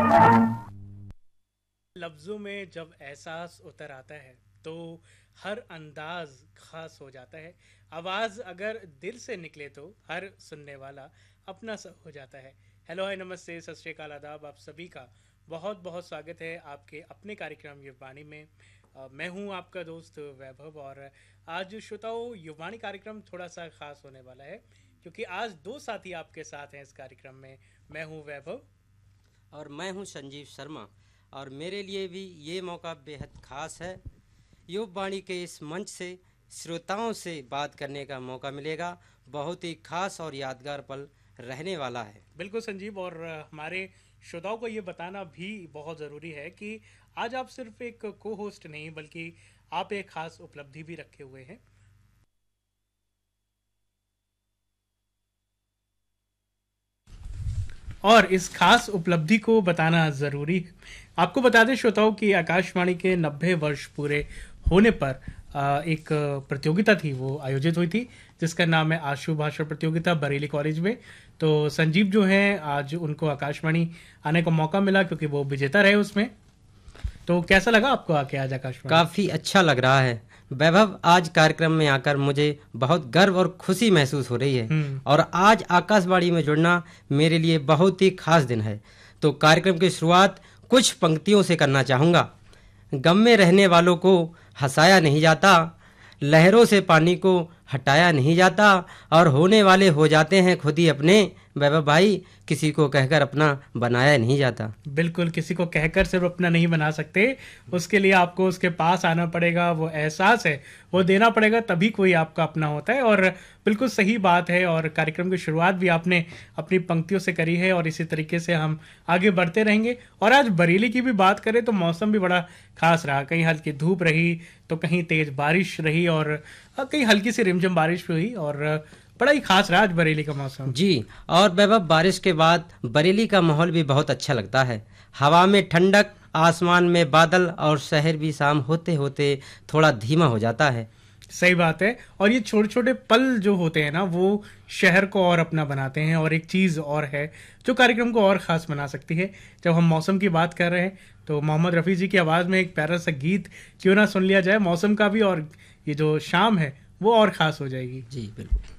लफ्ज़ों में जब एहसास उतर आता है तो हर अंदाज खास हो जाता है। आवाज़ अगर दिल से निकले तो हर सुनने वाला अपना सा हो जाता है। हेलो हाय नमस्ते सत श्री अकाल आदाब, आप सभी का बहुत बहुत स्वागत है आपके अपने कार्यक्रम युवाणी में। मैं हूं आपका दोस्त वैभव और आज श्रोताओं युवाणी कार्यक्रम थोड़ा सा खास होने वाला है क्योंकि आज दो साथी आपके साथ हैं इस कार्यक्रम में। मैं हूं वैभव और मैं हूं संजीव शर्मा और मेरे लिए भी ये मौका बेहद खास है। युववाणी के इस मंच से श्रोताओं से बात करने का मौका मिलेगा। बहुत ही खास और यादगार पल रहने वाला है। बिल्कुल संजीव, और हमारे श्रोताओं को ये बताना भी बहुत ज़रूरी है कि आज आप सिर्फ एक को होस्ट नहीं बल्कि आप एक खास उपलब्धि भी रखे हुए हैं। और इस खास उपलब्धि को बताना ज़रूरी है। आपको बता दें श्रोताओं कि आकाशवाणी के 90 वर्ष पूरे होने पर एक प्रतियोगिता थी, वो आयोजित हुई थी जिसका नाम है आशु भाषण प्रतियोगिता बरेली कॉलेज में। तो संजीव जो हैं आज उनको आकाशवाणी आने का मौका मिला क्योंकि वो विजेता रहे उसमें। तो कैसा लगा आपको आके आज आकाशवाणी? काफ़ी अच्छा लग रहा है वैभव। आज कार्यक्रम में आकर मुझे बहुत गर्व और खुशी महसूस हो रही है और आज आकाशवाणी में जुड़ना मेरे लिए बहुत ही खास दिन है। तो कार्यक्रम की शुरुआत कुछ पंक्तियों से करना चाहूँगा। गम में रहने वालों को हंसाया नहीं जाता, लहरों से पानी को हटाया नहीं जाता और होने वाले हो जाते हैं खुद ही अपने। वैभव भाई, किसी को कहकर अपना बनाया नहीं जाता। बिल्कुल, किसी को कहकर सिर्फ अपना नहीं बना सकते, उसके लिए आपको उसके पास आना पड़ेगा, वो एहसास है वो देना पड़ेगा, तभी कोई आपका अपना होता है। और बिल्कुल सही बात है और कार्यक्रम की शुरुआत भी आपने अपनी पंक्तियों से करी है और इसी तरीके से हम आगे बढ़ते रहेंगे। और आज बरेली की भी बात करें तो मौसम भी बड़ा खास रहा। कहीं हल्की धूप रही तो कहीं तेज बारिश रही और कहीं हल्की सी रिमझिम बारिश भी हुई और बड़ा ही खास रहा आज बरेली का मौसम। जी, और वैभव बारिश के बाद बरेली का माहौल भी बहुत अच्छा लगता है। हवा में ठंडक, आसमान में बादल और शहर भी शाम होते होते थोड़ा धीमा हो जाता है। सही बात है। और ये छोटे छोटे पल जो होते हैं ना वो शहर को और अपना बनाते हैं। और एक चीज़ और है जो कार्यक्रम को और ख़ास बना सकती है। जब हम मौसम की बात कर रहे हैं तो मोहम्मद रफ़ी जी की आवाज़ में एक प्यारा सा गीत क्यों ना सुन लिया जाए मौसम का भी, और ये जो शाम है वो और ख़ास हो जाएगी। जी बिल्कुल।